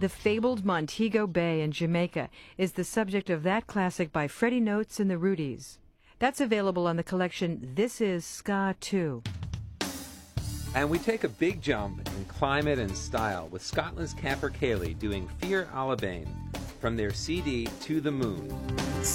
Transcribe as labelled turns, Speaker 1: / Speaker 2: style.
Speaker 1: The fabled Montego Bay in Jamaica is the subject of that classic by Freddie Notes and the Rudies. That's available on the collection This Is Ska 2.
Speaker 2: And we take a big jump in climate and style with Scotland's Capercaillie doing Fear Alabane from their CD To the Moon.